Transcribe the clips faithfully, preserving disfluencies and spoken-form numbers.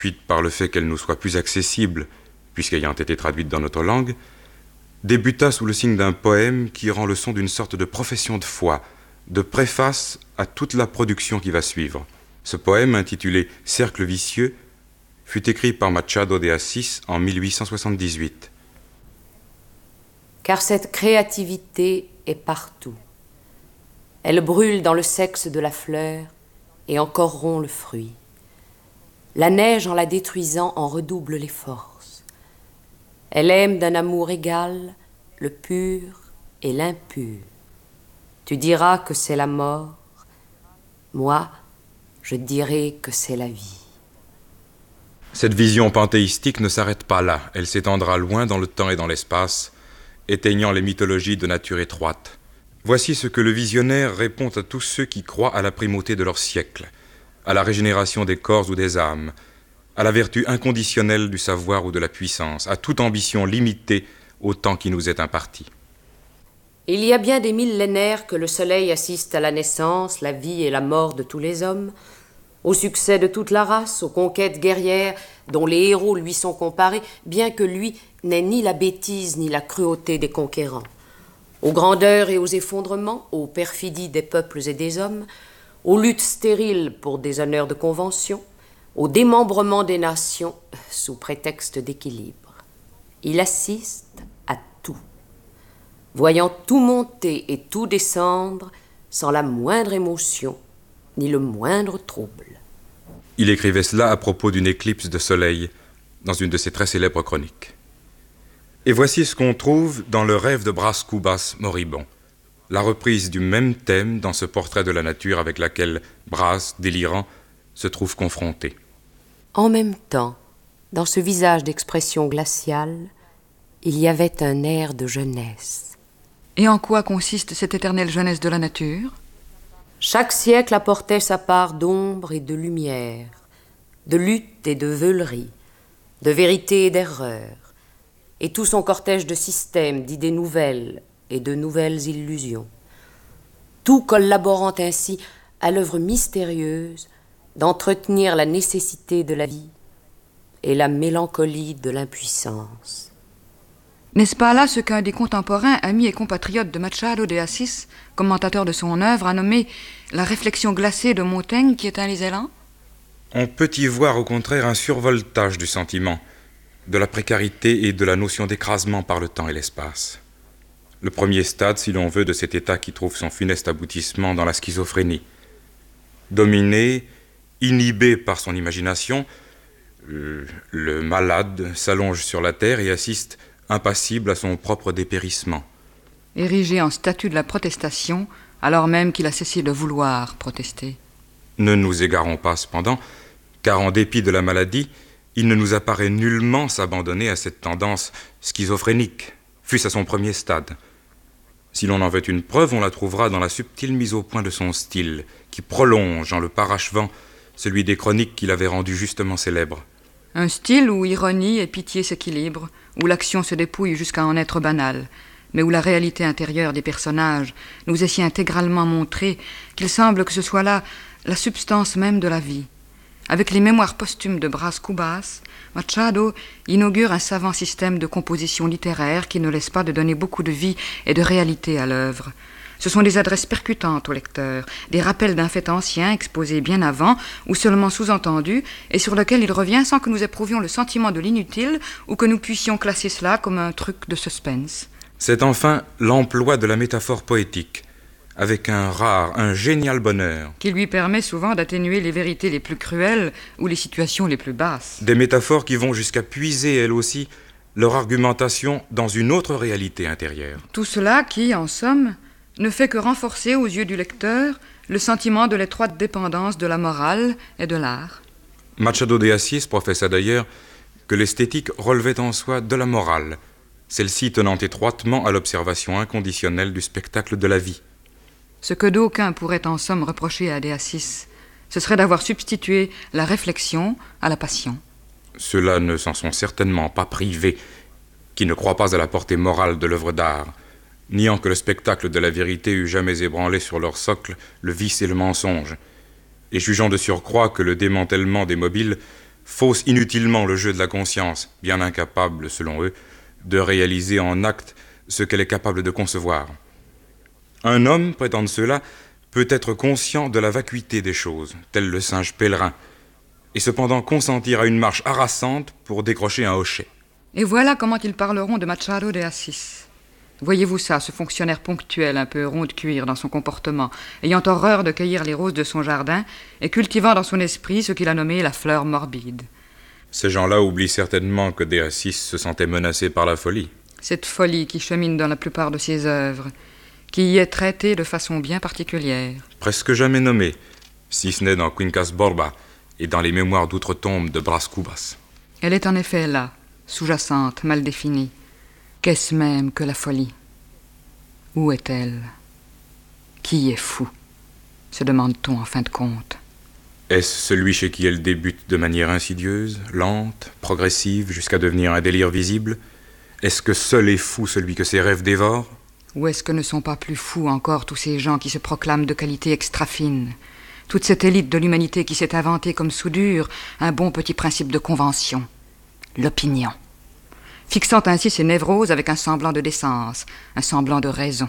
puis par le fait qu'elle nous soit plus accessible, puisqu'ayant été traduite dans notre langue, débuta sous le signe d'un poème qui rend le son d'une sorte de profession de foi, de préface à toute la production qui va suivre. Ce poème, intitulé « Cercle vicieux », fut écrit par Machado de Assis en mille huit cent soixante-dix-huit. Car cette créativité est partout. Elle brûle dans le sexe de la fleur et encore rompt le fruit. La neige, en la détruisant, en redouble les forces. Elle aime d'un amour égal le pur et l'impur. Tu diras que c'est la mort, moi, je dirai que c'est la vie. Cette vision panthéistique ne s'arrête pas là, elle s'étendra loin dans le temps et dans l'espace, éteignant les mythologies de nature étroite. Voici ce que le visionnaire répond à tous ceux qui croient à la primauté de leur siècle, à la régénération des corps ou des âmes, à la vertu inconditionnelle du savoir ou de la puissance, à toute ambition limitée au temps qui nous est imparti. Il y a bien des millénaires que le soleil assiste à la naissance, la vie et la mort de tous les hommes, au succès de toute la race, aux conquêtes guerrières dont les héros lui sont comparés, bien que lui n'ait ni la bêtise ni la cruauté des conquérants, aux grandeurs et aux effondrements, aux perfidies des peuples et des hommes, aux luttes stériles pour des honneurs de convention, au démembrement des nations sous prétexte d'équilibre. Il assiste à tout, voyant tout monter et tout descendre sans la moindre émotion ni le moindre trouble. Il écrivait cela à propos d'une éclipse de soleil dans une de ses très célèbres chroniques. Et voici ce qu'on trouve dans le rêve de Bras Cubas moribond, la reprise du même thème dans ce portrait de la nature avec laquelle Bras, délirant, se trouve confronté. En même temps, dans ce visage d'expression glaciale, il y avait un air de jeunesse. Et en quoi consiste cette éternelle jeunesse de la nature ? Chaque siècle apportait sa part d'ombre et de lumière, de lutte et de veulerie, de vérité et d'erreur, et tout son cortège de systèmes, d'idées nouvelles et de nouvelles illusions, tout collaborant ainsi à l'œuvre mystérieuse d'entretenir la nécessité de la vie et la mélancolie de l'impuissance. N'est-ce pas là ce qu'un des contemporains, amis et compatriotes de Machado de Assis, commentateur de son œuvre, a nommé la réflexion glacée de Montaigne qui éteint les élans ? On peut y voir au contraire un survoltage du sentiment, de la précarité et de la notion d'écrasement par le temps et l'espace. Le premier stade, si l'on veut, de cet état qui trouve son funeste aboutissement dans la schizophrénie. Dominé, inhibé par son imagination, euh, le malade s'allonge sur la terre et assiste impassible à son propre dépérissement. Érigé en statue de la protestation, alors même qu'il a cessé de vouloir protester. Ne nous égarons pas cependant, car en dépit de la maladie, il ne nous apparaît nullement s'abandonner à cette tendance schizophrénique, fût-ce à son premier stade. Si l'on en veut une preuve, on la trouvera dans la subtile mise au point de son style, qui prolonge, en le parachevant, celui des chroniques qu'il avait rendu justement célèbres. Un style où ironie et pitié s'équilibrent, où l'action se dépouille jusqu'à en être banale, mais où la réalité intérieure des personnages nous est si intégralement montrée qu'il semble que ce soit là la substance même de la vie. Avec les mémoires posthumes de Bras Cubas, Machado inaugure un savant système de composition littéraire qui ne laisse pas de donner beaucoup de vie et de réalité à l'œuvre. Ce sont des adresses percutantes au lecteur, des rappels d'un fait ancien exposé bien avant ou seulement sous-entendu et sur lequel il revient sans que nous éprouvions le sentiment de l'inutile ou que nous puissions classer cela comme un truc de suspense. C'est enfin l'emploi de la métaphore poétique, avec un rare, un génial bonheur. Qui lui permet souvent d'atténuer les vérités les plus cruelles ou les situations les plus basses. Des métaphores qui vont jusqu'à puiser, elles aussi, leur argumentation dans une autre réalité intérieure. Tout cela qui, en somme, ne fait que renforcer aux yeux du lecteur le sentiment de l'étroite dépendance de la morale et de l'art. Machado de Assis professa d'ailleurs que l'esthétique relevait en soi de la morale, celle-ci tenant étroitement à l'observation inconditionnelle du spectacle de la vie. Ce que d'aucuns pourraient en somme reprocher à de Assis, ce serait d'avoir substitué la réflexion à la passion. Ceux-là ne s'en sont certainement pas privés, qui ne croient pas à la portée morale de l'œuvre d'art, niant que le spectacle de la vérité eût jamais ébranlé sur leur socle le vice et le mensonge, et jugeant de surcroît que le démantèlement des mobiles faussent inutilement le jeu de la conscience, bien incapable, selon eux, de réaliser en acte ce qu'elle est capable de concevoir. Un homme, prétendent ceux-là, peut être conscient de la vacuité des choses, tel le singe pèlerin, et cependant consentir à une marche harassante pour décrocher un hochet. Et voilà comment ils parleront de Machado de Assis. Voyez-vous ça, ce fonctionnaire ponctuel, un peu rond de cuir dans son comportement, ayant horreur de cueillir les roses de son jardin et cultivant dans son esprit ce qu'il a nommé la fleur morbide. Ces gens-là oublient certainement que de Assis se sentait menacé par la folie. Cette folie qui chemine dans la plupart de ses œuvres, qui y est traitée de façon bien particulière. Presque jamais nommée, si ce n'est dans Quincas Borba et dans les mémoires d'outre-tombe de Bras Cubas. Elle est en effet là, sous-jacente, mal définie. Qu'est-ce même que la folie? Où est-elle? Qui est fou? Se demande-t-on en fin de compte. Est-ce celui chez qui elle débute de manière insidieuse, lente, progressive, jusqu'à devenir un délire visible? Est-ce que seul est fou celui que ses rêves dévorent? Ou est-ce que ne sont pas plus fous encore tous ces gens qui se proclament de qualité extra fine? Toute cette élite de l'humanité qui s'est inventée comme soudure un bon petit principe de convention, l'opinion, fixant ainsi ses névroses avec un semblant de décence, un semblant de raison.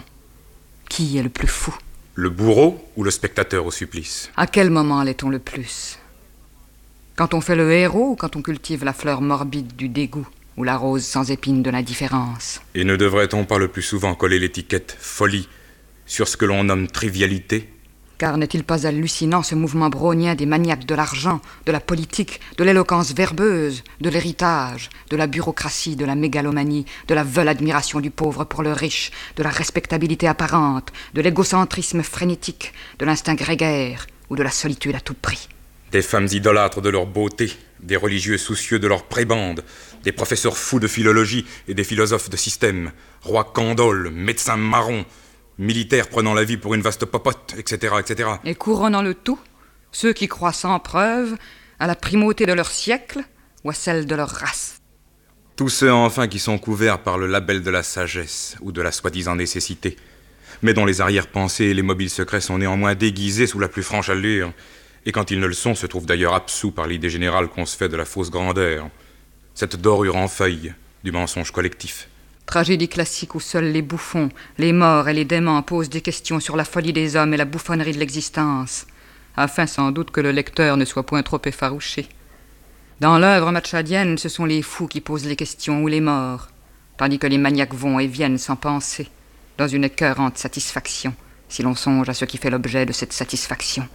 Qui est le plus fou? Le bourreau ou le spectateur au supplice? À quel moment l'est-on le plus? Quand on fait le héros ou quand on cultive la fleur morbide du dégoût ou la rose sans épines de l'indifférence? Et ne devrait-on pas le plus souvent coller l'étiquette folie sur ce que l'on nomme trivialité? Car n'est-il pas hallucinant ce mouvement brownien des maniaques de l'argent, de la politique, de l'éloquence verbeuse, de l'héritage, de la bureaucratie, de la mégalomanie, de la veule admiration du pauvre pour le riche, de la respectabilité apparente, de l'égocentrisme frénétique, de l'instinct grégaire ou de la solitude à tout prix? Des femmes idolâtres de leur beauté, des religieux soucieux de leur prébande, des professeurs fous de philologie et des philosophes de système, rois candoles, médecins marrons, militaires prenant la vie pour une vaste popote, et cetera, et cetera. Et couronnant le tout, ceux qui croient sans preuve à la primauté de leur siècle ou à celle de leur race. Tous ceux enfin qui sont couverts par le label de la sagesse ou de la soi-disant nécessité, mais dont les arrière-pensées et les mobiles secrets sont néanmoins déguisés sous la plus franche allure, et quand ils ne le sont, se trouvent d'ailleurs absous par l'idée générale qu'on se fait de la fausse grandeur, cette dorure en feuille du mensonge collectif. Tragédie classique où seuls les bouffons, les morts et les déments posent des questions sur la folie des hommes et la bouffonnerie de l'existence, afin sans doute que le lecteur ne soit point trop effarouché. Dans l'œuvre machadienne, ce sont les fous qui posent les questions ou les morts, tandis que les maniaques vont et viennent sans penser, dans une écœurante satisfaction, si l'on songe à ce qui fait l'objet de cette satisfaction.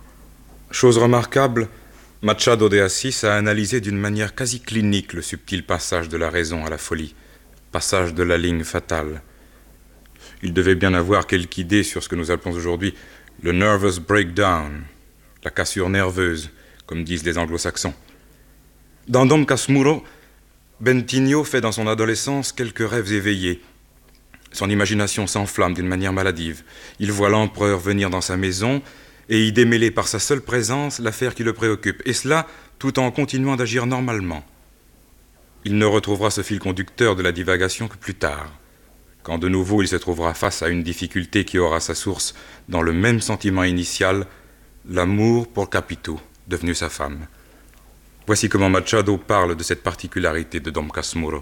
Chose remarquable, Machado de Assis a analysé d'une manière quasi clinique le subtil passage de la raison à la folie, passage de la ligne fatale. Il devait bien avoir quelque idée sur ce que nous appelons aujourd'hui le nervous breakdown, la cassure nerveuse, comme disent les anglo-saxons. Dans Dom Casmurro, Bentinho fait dans son adolescence quelques rêves éveillés. Son imagination s'enflamme d'une manière maladive. Il voit l'empereur venir dans sa maison et y démêler par sa seule présence l'affaire qui le préoccupe, et cela tout en continuant d'agir normalement. Il ne retrouvera ce fil conducteur de la divagation que plus tard, quand de nouveau il se trouvera face à une difficulté qui aura sa source dans le même sentiment initial, l'amour pour Capito, devenu sa femme. Voici comment Machado parle de cette particularité de Dom Casmurro.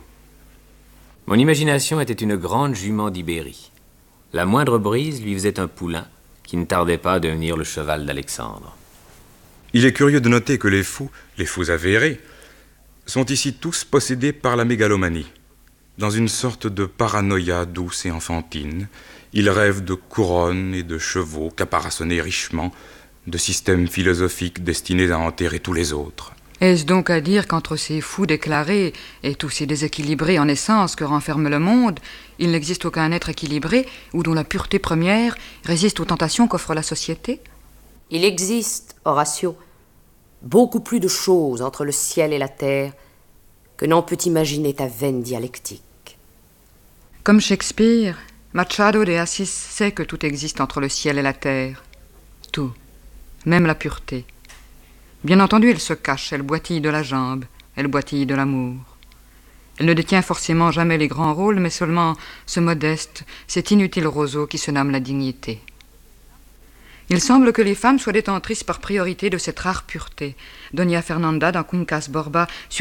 Mon imagination était une grande jument d'Ibérie. La moindre brise lui faisait un poulain qui ne tardait pas à devenir le cheval d'Alexandre. Il est curieux de noter que les fous, les fous avérés, sont ici tous possédés par la mégalomanie. Dans une sorte de paranoïa douce et enfantine, ils rêvent de couronnes et de chevaux caparaçonnés richement, de systèmes philosophiques destinés à enterrer tous les autres. Est-ce donc à dire qu'entre ces fous déclarés et tous ces déséquilibrés en essence que renferme le monde, il n'existe aucun être équilibré ou dont la pureté première résiste aux tentations qu'offre la société? Il existe, Horatio, beaucoup plus de choses entre le ciel et la terre que n'en peut imaginer ta vaine dialectique. Comme Shakespeare, Machado de Assis sait que tout existe entre le ciel et la terre. Tout, même la pureté. Bien entendu, elle se cache, elle boitille de la jambe, elle boitille de l'amour. Elle ne détient forcément jamais les grands rôles, mais seulement ce modeste, cet inutile roseau qui se nomme la dignité. Il semble que les femmes soient détentrices par priorité de cette rare pureté. Doña Fernanda, dans Quincas Borba,